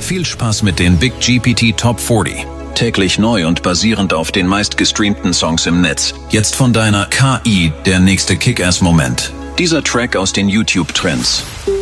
viel Spaß mit den Big GPT Top 40. Täglich neu und basierend auf den meistgestreamten Songs im Netz. Jetzt von deiner KI der nächste Kick-Ass-Moment. Dieser Track aus den YouTube-Trends.